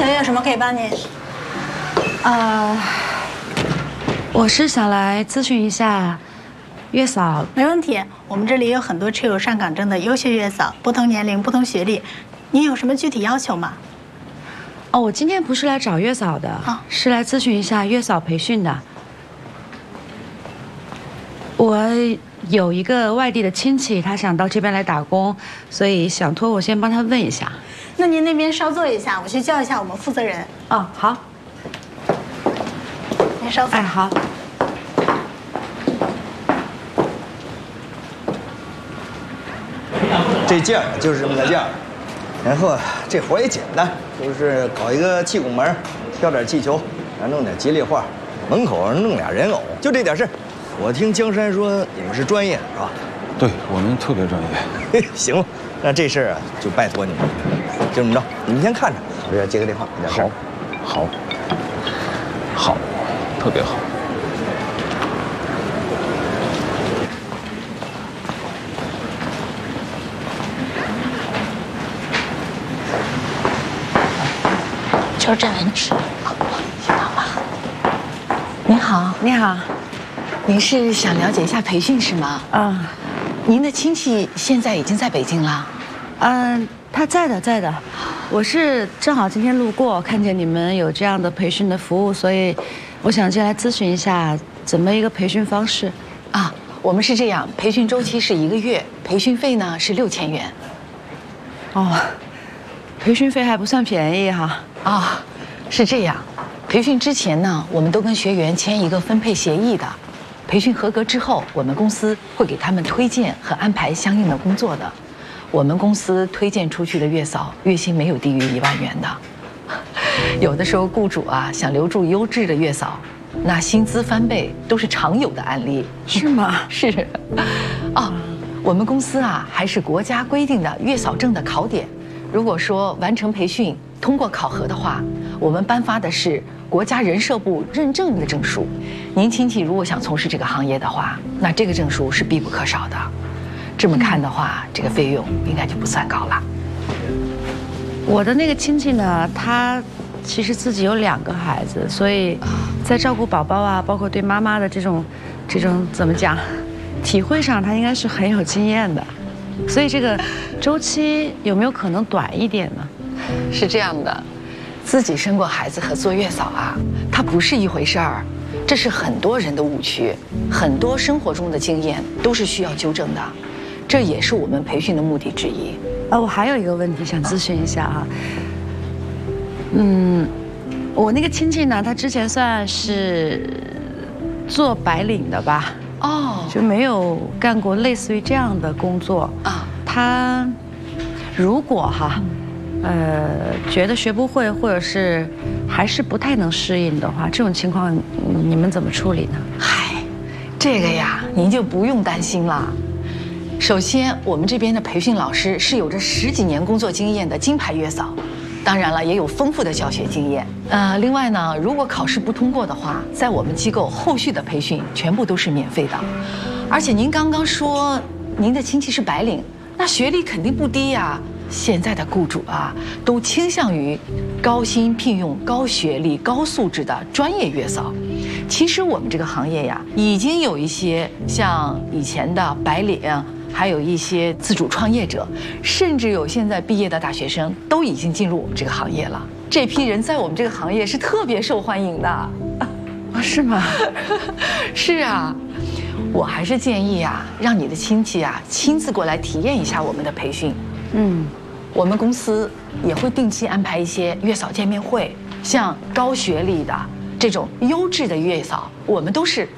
请问有什么可以帮您？ 我是想来咨询一下月嫂。 没问题，我们这里有很多持有上岗证的优秀月嫂，不同年龄、不同学历，您有什么具体要求吗？ 哦，我今天不是来找月嫂的，是来咨询一下月嫂培训的。我有一个外地的亲戚，他想到这边来打工，所以想托我先帮他问一下。 那您那边稍坐一下，我去叫一下我们负责人。 哦，好。 您稍坐。 哎，好。 这件就是这么个件，然后这活也简单，就是搞一个气拱门，挑点气球，然后弄点吉利画，门口弄俩人偶，就这点事。我听江山说你们是专业的，是吧？ 对，我们特别专业。 行了，那这事儿啊就拜托你们了。就这么着，你们先看着，我这接个电话，有点事儿。 好，好，特别好。 就这文纸，知道吗？您好， 你好。 您是想了解一下培训是吗？ 啊， 您的亲戚现在已经在北京了？ 他在的，在的。我是正好今天路过，看见你们有这样的培训的服务，所以我想进来咨询一下怎么一个培训方式。 啊，我们是这样，培训周期是1个月，培训费呢是6000元。 哦，培训费还不算便宜哈。 啊，是这样，培训之前呢，我们都跟学员签一个分配协议的。培训合格之后，我们公司会给他们推荐和安排相应的工作的。我们公司推荐出去的月嫂，月薪没有低于1万元的。有的时候雇主啊想留住优质的月嫂，那薪资翻倍都是常有的案例。 是吗？ 是。哦，我们公司啊还是国家规定的月嫂证的考点。如果说完成培训通过考核的话，我们颁发的是国家人社部认证的证书。您亲戚如果想从事这个行业的话，那这个证书是必不可少的。这么看的话，这个费用应该就不算高了。 我的那个亲戚呢，他其实自己有2个孩子，所以在照顾宝宝啊，包括对妈妈的这种怎么讲，体会上他应该是很有经验的。所以这个周期有没有可能短一点呢？ 是这样的，自己生过孩子和做月嫂啊，它不是一回事儿，这是很多人的误区，很多生活中的经验都是需要纠正的，这也是我们培训的目的之一。 我还有一个问题想咨询一下啊，我那个亲戚呢，他之前算是做白领的吧？哦，就没有干过类似于这样的工作啊。他如果觉得学不会，或者是还是不太能适应的话，这种情况你们怎么处理呢？ 嗨，这个呀，您就不用担心了。首先，我们这边的培训老师是有着10几年工作经验的金牌月嫂，当然了，也有丰富的教学经验。另外呢，如果考试不通过的话，在我们机构后续的培训全部都是免费的。而且您刚刚说您的亲戚是白领，那学历肯定不低呀。现在的雇主啊，都倾向于高薪聘用高学历、高素质的专业月嫂。其实我们这个行业呀，已经有一些像以前的白领，还有一些自主创业者，甚至有现在毕业的大学生都已经进入我们这个行业了。这批人在我们这个行业是特别受欢迎的。啊， 是吗？ 是啊，我还是建议啊，让你的亲戚啊亲自过来体验一下我们的培训。我们公司也会定期安排一些月嫂见面会，像高学历的这种优质的月嫂，我们都是